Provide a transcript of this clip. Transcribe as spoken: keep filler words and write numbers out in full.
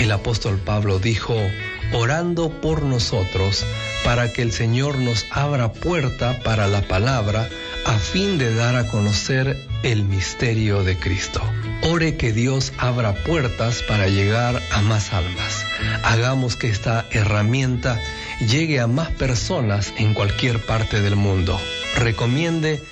El apóstol Pablo dijo, orando por nosotros, para que el Señor nos abra puerta para la palabra, a fin de dar a conocer el misterio de Cristo. Ore que Dios abra puertas para llegar a más almas. Hagamos que esta herramienta llegue a más personas en cualquier parte del mundo. Recomiende